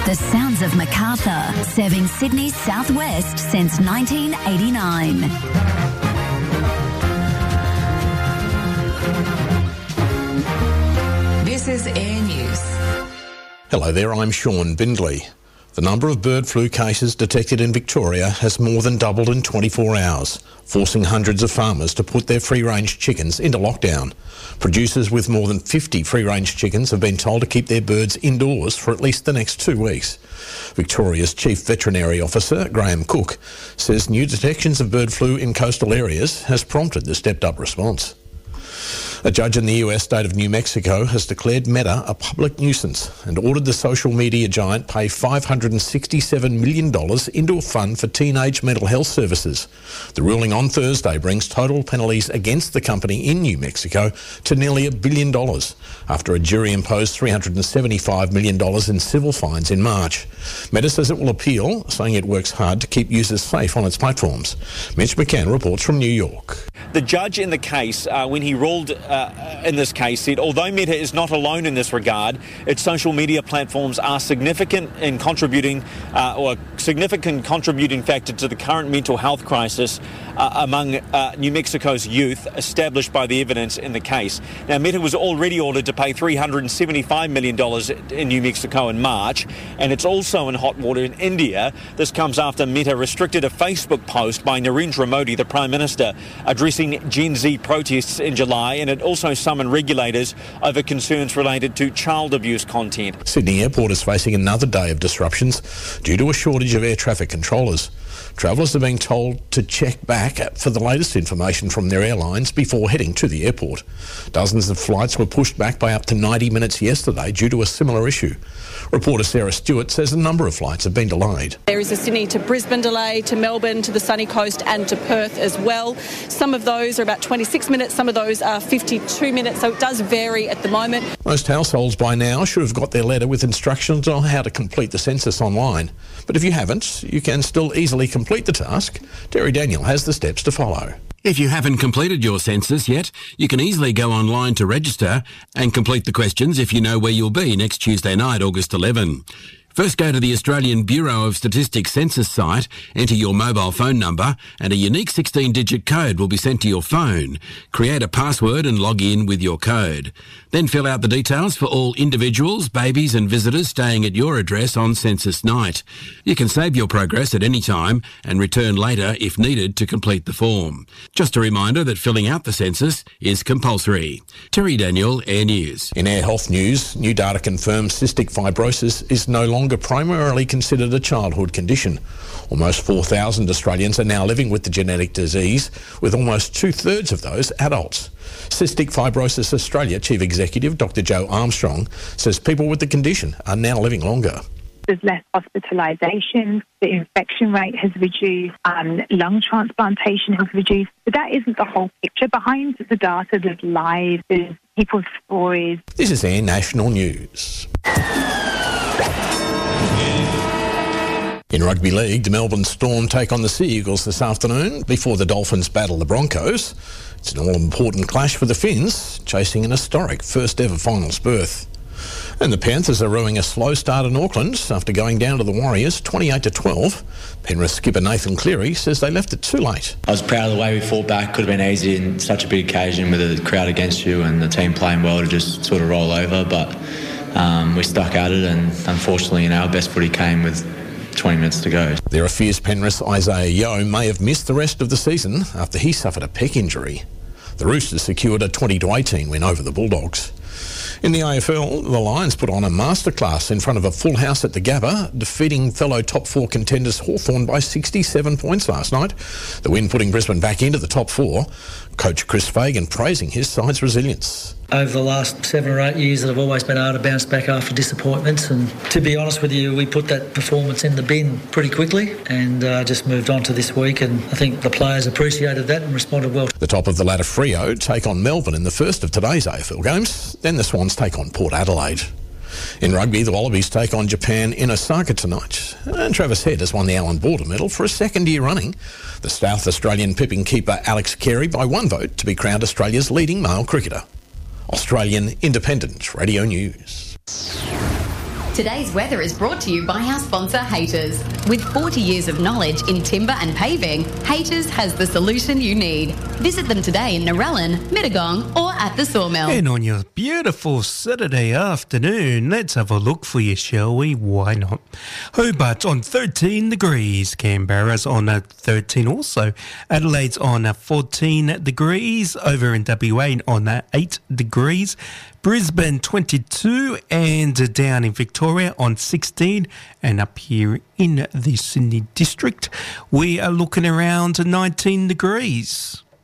The sounds of Macarthur, serving Sydney's southwest since 1989. This is Air News. Hello there, I'm Sean Bindley. The number of bird flu cases detected in Victoria has more than doubled in 24 hours, forcing hundreds of farmers to put their free-range chickens into lockdown. Producers with more than 50 free-range chickens have been told to keep their birds indoors for at least the next 2 weeks. Victoria's Chief Veterinary Officer, Graham Cook, says new detections of bird flu in coastal areas has prompted the stepped-up response. A judge in the US state of New Mexico has declared Meta a public nuisance and ordered the social media giant pay $567 million into a fund for teenage mental health services. The ruling on Thursday brings total penalties against the company in New Mexico to nearly $1 billion after a jury imposed $375 million in civil fines in March. Meta says it will appeal, saying it works hard to keep users safe on its platforms. Mitch McCann reports from New York. The judge in the case, when he ruled in this case, said although Meta is not alone in this regard, its social media platforms are significant in contributing factor to the current mental health crisis among New Mexico's youth, established by the evidence in the case. Now, Meta was already ordered to pay $375 million in New Mexico in March, and it's also in hot water in India. This comes after Meta restricted a Facebook post by Narendra Modi, the Prime Minister, addressing Gen Z protests in July, and it also summoned regulators over concerns related to child abuse content. Sydney Airport is facing another day of disruptions due to a shortage of air traffic controllers. Travellers are being told to check back for the latest information from their airlines before heading to the airport. Dozens of flights were pushed back by up to 90 minutes yesterday due to a similar issue. Reporter Sarah Stewart says a number of flights have been delayed. There is a Sydney to Brisbane delay, to Melbourne, to the sunny coast and to Perth as well. Some of those are about 26 minutes, some of those are 52 minutes, so it does vary at the moment. Most households by now should have got their letter with instructions on how to complete the census online. But if you haven't, you can still easily complete the task. Terry Daniel has the steps to follow. If you haven't completed your census yet, you can easily go online to register and complete the questions if you know where you'll be next Tuesday night, August 11. First, go to the Australian Bureau of Statistics census site, enter your mobile phone number, and a unique 16-digit code will be sent to your phone. Create a password and log in with your code. Then fill out the details for all individuals, babies and visitors staying at your address on census night. You can save your progress at any time and return later if needed to complete the form. Just a reminder that filling out the census is compulsory. Terry Daniel, Air News. In Air Health News, new data confirms cystic fibrosis is no longer primarily considered a childhood condition. Almost 4,000 Australians are now living with the genetic disease, with almost 2/3 of those adults. Cystic Fibrosis Australia Chief Executive Dr Joe Armstrong says people with the condition are now living longer. There's less hospitalisation, the infection rate has reduced, lung transplantation has reduced. But that isn't the whole picture. Behind the data, there's lives, there's people's stories. This is Air National News. In Rugby League, the Melbourne Storm take on the Sea Eagles this afternoon before the Dolphins battle the Broncos. It's an all-important clash for the Finns, chasing an historic first-ever finals berth. And the Panthers are rowing a slow start in Auckland after going down to the Warriors 28-12. Penrith skipper Nathan Cleary says they left it too late. I was proud of the way we fought back. Could have been easy in such a big occasion with the crowd against you and the team playing well to just sort of roll over, but we stuck at it, and unfortunately, our best footy came with 20 minutes to go. There are fears Penrith's Isaiah Yeo may have missed the rest of the season after he suffered a pec injury. The Roosters secured a 20-18 win over the Bulldogs. In the AFL, the Lions put on a masterclass in front of a full house at the Gabba, defeating fellow top four contenders Hawthorn by 67 points last night. The win putting Brisbane back into the top four. Coach Chris Fagan praising his side's resilience. Over the last 7 or 8 years, I've always been able to bounce back after disappointments, and to be honest with you, we put that performance in the bin pretty quickly and just moved on to this week, and I think the players appreciated that and responded well. The top of the ladder Freo take on Melbourne in the first of today's AFL games. Then the Swans take on Port Adelaide. In rugby, the Wallabies take on Japan in Osaka tonight. And Travis Head has won the Allan Border Medal for a second year running. The South Australian pipping keeper Alex Carey by 1 vote to be crowned Australia's leading male cricketer. Australian Independent Radio News. Today's weather is brought to you by our sponsor, Haters. With 40 years of knowledge in timber and paving, Haters has the solution you need. Visit them today in Narellan, Mittagong or at the Sawmill. And on your beautiful Saturday afternoon, let's have a look for you, shall we? Why not? Hobart's on 13 degrees. Canberra's on 13 also. Adelaide's on 14 degrees. Over in WA on 8 degrees. Brisbane 22 and down in Victoria on 16, and up here in the Sydney district we are looking around 19 degrees.